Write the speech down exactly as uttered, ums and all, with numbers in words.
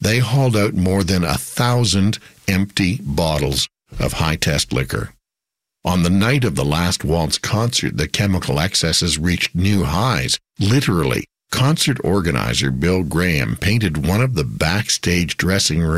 they hauled out more than a thousand empty bottles of high-test liquor. On the night of the Last Waltz concert, the chemical excesses reached new highs. Literally, concert organizer Bill Graham painted one of the backstage dressing rooms